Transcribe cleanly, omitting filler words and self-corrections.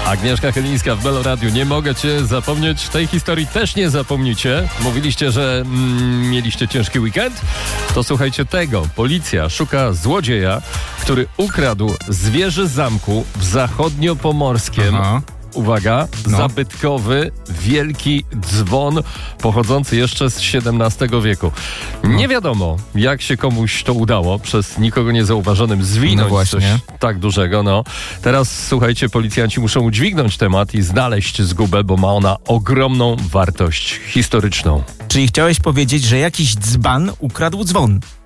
Agnieszka Chylińska w Melo Radiu. Nie mogę cię zapomnieć. Tej historii też nie zapomnicie. Mówiliście, że mieliście ciężki weekend? To słuchajcie tego. Policja szuka złodzieja, który ukradł z wieży zamku w Zachodniopomorskiem. Uwaga, zabytkowy, wielki dzwon pochodzący jeszcze z XVII wieku. Nie wiadomo, jak się komuś to udało przez nikogo niezauważonym zwinąć coś tak dużego. Teraz, słuchajcie, policjanci muszą udźwignąć temat i znaleźć zgubę, bo ma ona ogromną wartość historyczną. Czyli chciałeś powiedzieć, że jakiś dzban ukradł dzwon?